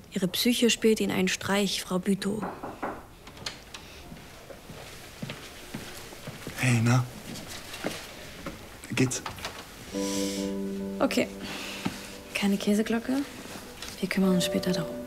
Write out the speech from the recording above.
Ihre Psyche spielt Ihnen einen Streich, Frau Bütow. Hey, na? Wie geht's? Okay. Keine Käseglocke. Wir kümmern uns später darum.